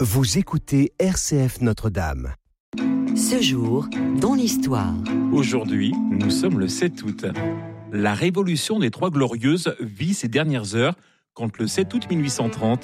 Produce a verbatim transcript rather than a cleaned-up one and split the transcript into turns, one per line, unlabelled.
Vous écoutez R C F Notre-Dame.
Ce jour, dans l'histoire.
Aujourd'hui, nous sommes le sept août. La révolution des Trois Glorieuses vit ses dernières heures quand le sept août mille huit cent trente,